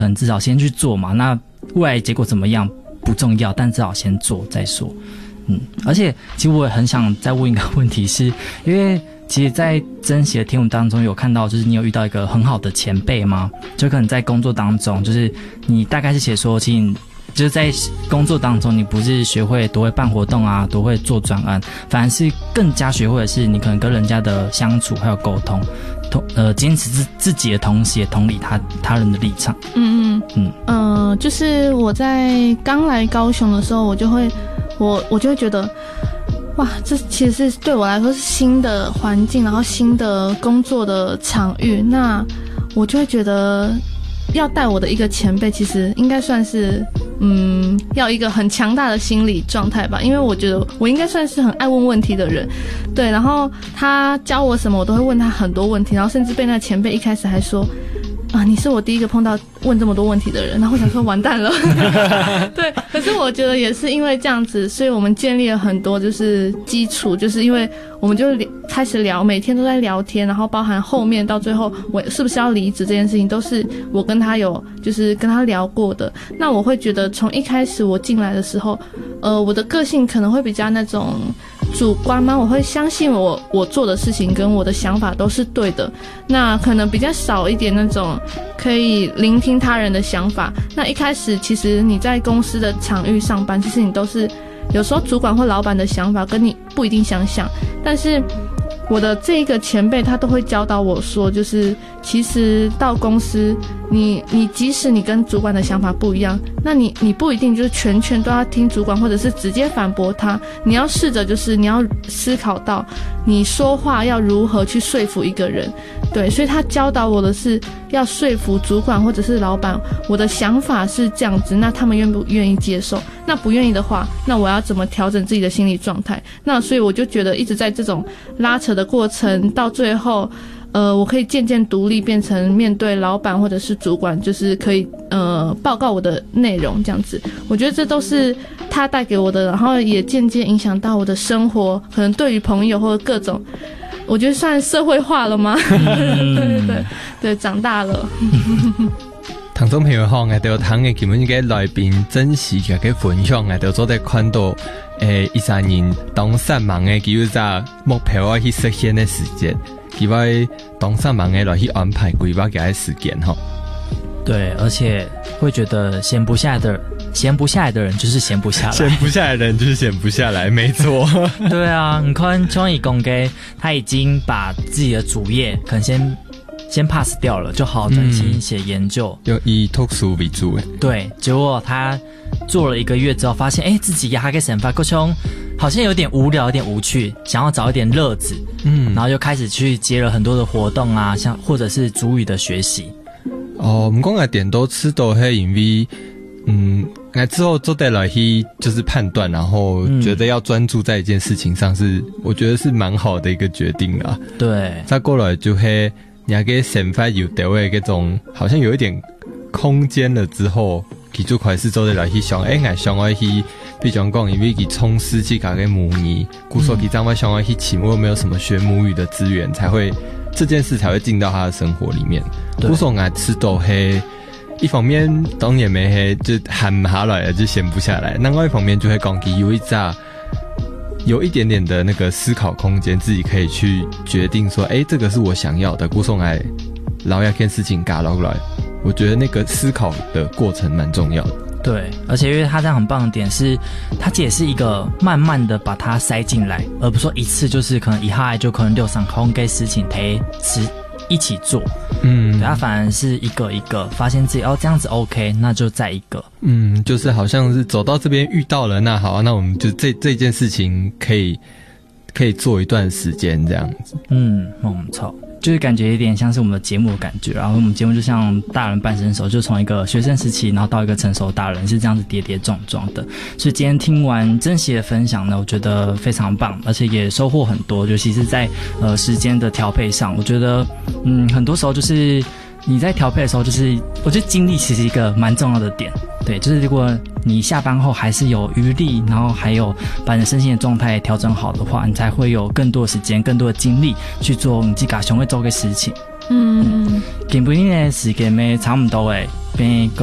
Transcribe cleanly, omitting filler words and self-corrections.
至少先去做嘛，那未来结果怎么样不重要，但至少先做再说。而且其实我也很想再问一个问题是，因为其实在珍惜的天文当中有看到，就是你有遇到一个很好的前辈吗？就可能在工作当中，就是你大概是写说，其实你就是在工作当中，你不是学会多会办活动啊，多会做专案，反而是更加学会的是你可能跟人家的相处还有沟通，坚持自己的同时也同理他人的立场。 就是我在刚来高雄的时候，我就会觉得，哇，这其实是对我来说是新的环境，然后新的工作的场域，那我就会觉得要带我的一个前辈，其实应该算是要一个很强大的心理状态吧，因为我觉得我应该算是很爱问问题的人，对，然后他教我什么我都会问他很多问题，然后甚至被那个前辈一开始还说你是我第一个碰到问这么多问题的人，然后我想说完蛋了对，可是我觉得也是因为这样子，所以我们建立了很多就是基础，就是因为我们就开始聊，每天都在聊天，然后包含后面到最后我是不是要离职这件事情，都是我跟他有就是跟他聊过的。那我会觉得从一开始我进来的时候，我的个性可能会比较那种主观吗？我会相信我做的事情跟我的想法都是对的，那可能比较少一点那种可以聆听他人的想法。那一开始其实你在公司的场域上班，其实你都是有时候主管或老板的想法跟你不一定相像，但是我的这个前辈他都会教导我说，就是其实到公司你即使你跟主管的想法不一样，那你不一定就是全都要听主管或者是直接反驳他，你要试着就是你要思考到你说话要如何去说服一个人。对，所以他教导我的是要说服主管或者是老板，我的想法是这样子，那他们愿不愿意接受，那不愿意的话，那我要怎么调整自己的心理状态。那所以我就觉得一直在这种拉扯的过程，到最后我可以渐渐独立，变成面对老板或者是主管就是可以报告我的内容这样子。我觉得这都是他带给我的，然后也渐渐影响到我的生活，可能对于朋友或者各种，我觉得算社会化了吗对，长大了听众朋友好，我哋聽嘅基本嘅來賓真實嘅分享，我哋做在看到13年當3忙嘅幾個目標去實現嘅時間，幾位當3忙嘅來去安排規劃嘅時間哈。 對，而且會覺得閒不下來的人就是閒不下來， 閒不下來的人就是閒不下來，沒錯。對啊，你看創意公給他已經把自己的主業可能先 pass 掉了，就好好專心寫研究， 以讀書為主。 對，結果他做了1個月之後，發現自己壓個想法夠兇，好像有點無聊，有點無趣，想要找一點樂子，然後就開始去接了很多的活動啊，像或者是族語的學習。 不過我點都吃到係因為那之後做得來去就是判斷，然後覺得要專注在一件事情上是，我覺得是蠻好的一個決定啦。 對， 再過來就係你個想法有到位，那種好像有一點空間了之後，佢就開始做得來去想，我想要去，比如講，因為佢從事去搞個母語，故說佢將我想要去請問有沒有什麼學母語的資源，才會這件事才會進到他的生活裡面。故說我知道係一方面當然沒就喊不下來了，就閒不下來，另外一方面就會講佢有一點點的那個思考空間，自己可以去決定說這個是我想要的，故說我老要件事情搞落來，我覺得那個思考的過程蠻重要的。 對，而且因為他這樣很棒的點是，他也是一個慢慢的把它塞進來，而不是說一次就是可能一下來就可能6-3空給事情一起做，對，他反而是一個一個發現自己這樣子 OK， 那就再一個， 就是好像是走到這邊遇到了，那好啊，那我們就這件事情可以做一段時間這樣子， 不錯。就是感覺有點像是我們的節目的感覺，然後我們節目就像大人半生熟，就從一個學生時期然後到一個成熟大人，是這樣子跌跌撞撞的。所以今天聽完珍惜的分享呢，我覺得非常棒，而且也收穫很多，尤其是在時間的調配上，我覺得很多時候就是你在調配的時候，就是我覺得精力其實一個蠻重要的點，對，就是如果你下班後還是有餘力，然後還有把你身心的狀態調整好的話，你才會有更多的時間更多的精力去做你自己想要做的事情。基本的時間呢差不多誒， 边